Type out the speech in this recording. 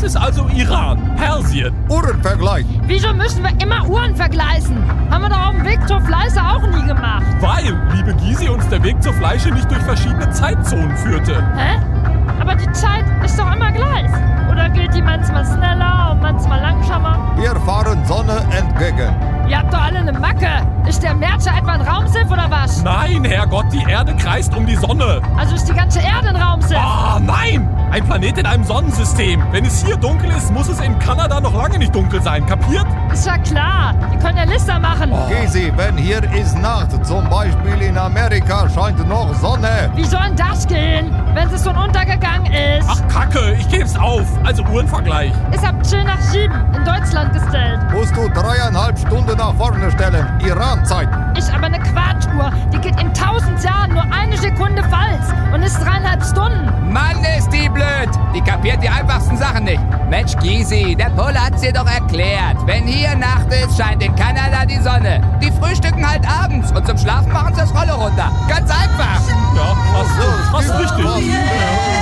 ist also Iran, Persien. Uhrenvergleich. Wieso müssen wir immer Uhren vergleichen? Haben wir doch auf dem Weg zur Fleiße auch nie gemacht. Weil, liebe Gysi, uns der Weg zur Fleische nicht durch verschiedene Zeitzonen führte. Hä? Aber die Zeit ist doch immer gleich. Oder geht die manchmal schneller und manchmal langsamer? Wir fahren Sonne entgegen. Ihr habt doch alle eine Macke. Ist der Merzer etwa ein Raumschiff oder was? Nein, Herrgott, die Erde kreist um die Sonne. Also ist die ganze Erde ein Raumschiff? Ah, nein! Ein Planet in einem Sonnensystem. Wenn es hier dunkel ist, muss es in Kanada noch lange nicht dunkel sein. Kapiert? Ist ja klar. Die können ja Lichter machen. Gysi, wenn hier ist Nacht, zum Beispiel in Amerika scheint noch Sonne. Wie soll denn das gehen, wenn es schon untergegangen ist? Ach, Kacke, ich geb's auf. Also Uhrenvergleich. Ist ab 10 nach 7 in Deutschland gestellt. Musst du 3,5 Stunden nach vorne stellen. Iran-Zeit. Ist aber eine Quatschuhr. Die geht in 1000 Jahren nur eine Sekunde falsch und ist 3,5 Stunden. Mann, ist die blöd. Die kapiert die einfachsten Sachen nicht. Mensch, Gysi, der Pole hat's dir doch erklärt. Wenn hier Nacht ist, scheint in Kanada die Sonne. Die frühstücken halt abends und zum Schlafen machen sie das Rolle runter.